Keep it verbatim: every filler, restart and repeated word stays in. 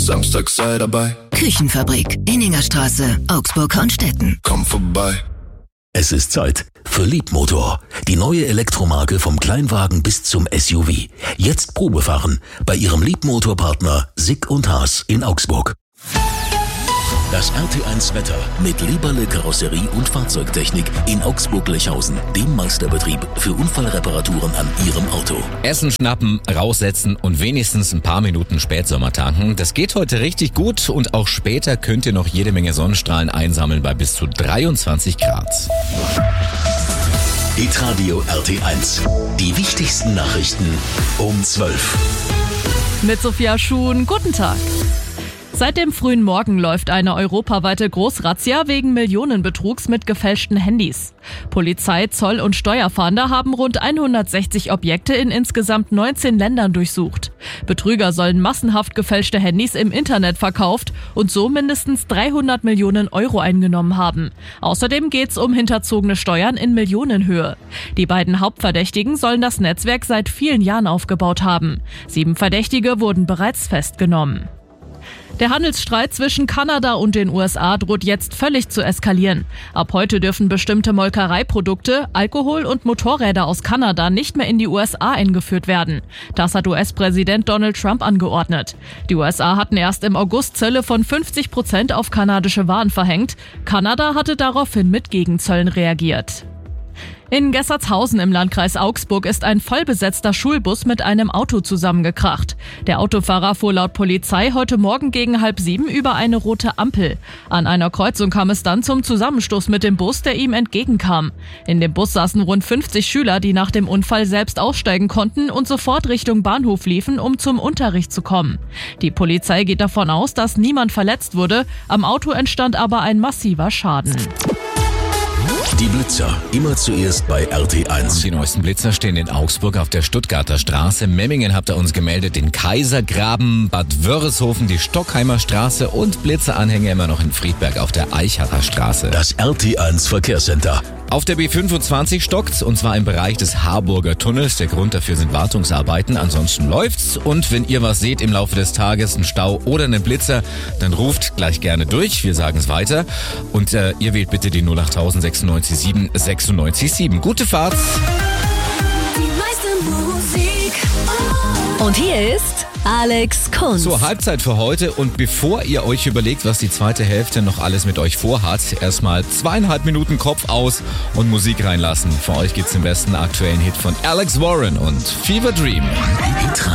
Samstag sei dabei. Küchenfabrik, Inningerstraße, Augsburg-Hornstetten. Komm vorbei. Es ist Zeit für Leapmotor. Die neue Elektromarke vom Kleinwagen bis zum S U V. Jetzt Probefahren bei Ihrem Leapmotor-Partner Sick und Haas in Augsburg. Das R T eins Wetter mit Lieberle Karosserie und Fahrzeugtechnik in Augsburg-Lechhausen, dem Meisterbetrieb für Unfallreparaturen an Ihrem Auto. Essen schnappen, raussetzen und wenigstens ein paar Minuten Spätsommer tanken. Das geht heute richtig gut und auch später könnt ihr noch jede Menge Sonnenstrahlen einsammeln bei bis zu dreiundzwanzig Grad. Hitradio R T eins. Die wichtigsten Nachrichten um zwölf. Mit Sophia Schuhn, guten Tag. Seit dem frühen Morgen läuft eine europaweite Großrazzia wegen Millionenbetrugs mit gefälschten Handys. Polizei, Zoll und Steuerfahnder haben rund hundertsechzig Objekte in insgesamt neunzehn Ländern durchsucht. Betrüger sollen massenhaft gefälschte Handys im Internet verkauft und so mindestens dreihundert Millionen Euro eingenommen haben. Außerdem geht's um hinterzogene Steuern in Millionenhöhe. Die beiden Hauptverdächtigen sollen das Netzwerk seit vielen Jahren aufgebaut haben. Sieben Verdächtige wurden bereits festgenommen. Der Handelsstreit zwischen Kanada und den U S A droht jetzt völlig zu eskalieren. Ab heute dürfen bestimmte Molkereiprodukte, Alkohol und Motorräder aus Kanada nicht mehr in die U S A eingeführt werden. Das hat U S-Präsident Donald Trump angeordnet. Die U S A hatten erst im August Zölle von fünfzig Prozent auf kanadische Waren verhängt. Kanada hatte daraufhin mit Gegenzöllen reagiert. In Gessertshausen im Landkreis Augsburg ist ein vollbesetzter Schulbus mit einem Auto zusammengekracht. Der Autofahrer fuhr laut Polizei heute Morgen gegen halb sieben über eine rote Ampel. An einer Kreuzung kam es dann zum Zusammenstoß mit dem Bus, der ihm entgegenkam. In dem Bus saßen rund fünfzig Schüler, die nach dem Unfall selbst aussteigen konnten und sofort Richtung Bahnhof liefen, um zum Unterricht zu kommen. Die Polizei geht davon aus, dass niemand verletzt wurde. Am Auto entstand aber ein massiver Schaden. Die Blitzer, immer zuerst bei R T eins. Die neuesten Blitzer stehen in Augsburg auf der Stuttgarter Straße. Memmingen habt ihr uns gemeldet, den Kaisergraben, Bad Wörishofen, die Stockheimer Straße und Blitzeranhänger immer noch in Friedberg auf der Eichacher Straße. Das R T eins Verkehrscenter. Auf der B fünfundzwanzig stockt's und zwar im Bereich des Harburger Tunnels. Der Grund dafür sind Wartungsarbeiten. Ansonsten läuft's und wenn ihr was seht im Laufe des Tages, einen Stau oder einen Blitzer, dann ruft gleich gerne durch. Wir sagen es weiter und äh, ihr wählt bitte die null acht sechsundneunzig sieben sechsundneunzig sieben. Gute Fahrt! Die meiste Musik. Und hier ist Alex Kunz. So, Halbzeit für heute und bevor ihr euch überlegt, was die zweite Hälfte noch alles mit euch vorhat, erstmal zweieinhalb Minuten Kopf aus und Musik reinlassen. Für euch gibt's den besten aktuellen Hit von Alex Warren und Fever Dream.